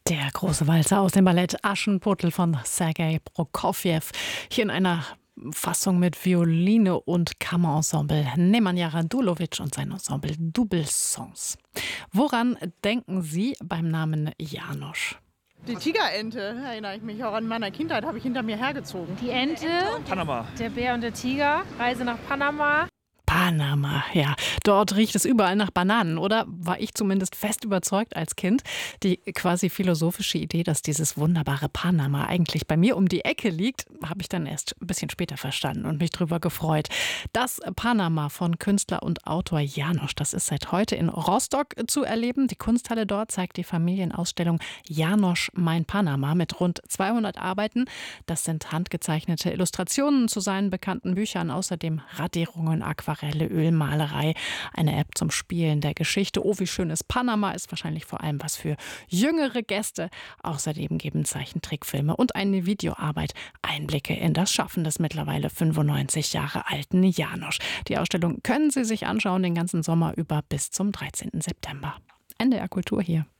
Der große Walzer aus dem Ballett Aschenputtel von Sergei Prokofjew. Hier in einer Fassung mit Violine und Kammerensemble. Nemanja Radulovic und sein Ensemble Double Sons. Woran denken Sie beim Namen János? Die Tigerente erinnere ich mich auch an meiner Kindheit, habe ich hinter mir hergezogen. Die Ente, Panama. der Bär und der Tiger, Reise nach Panama. Panama, ja. Dort riecht es überall nach Bananen, oder? War ich zumindest fest überzeugt als Kind. Die quasi philosophische Idee, dass dieses wunderbare Panama eigentlich bei mir um die Ecke liegt, habe ich dann erst ein bisschen später verstanden und mich drüber gefreut. Das Panama von Künstler und Autor János, das ist seit heute in Rostock zu erleben. Die Kunsthalle dort zeigt die Familienausstellung János, mein Panama mit rund 200 Arbeiten. Das sind handgezeichnete Illustrationen zu seinen bekannten Büchern, außerdem Radierungen, Aquarelle, Ölmalerei, eine App zum Spielen der Geschichte. Oh, wie schön ist Panama, ist wahrscheinlich vor allem was für jüngere Gäste. Außerdem geben Zeichentrickfilme und eine Videoarbeit Einblicke in das Schaffen des mittlerweile 95 Jahre alten János. Die Ausstellung können Sie sich anschauen den ganzen Sommer über bis zum 13. September. NDR Kultur hier.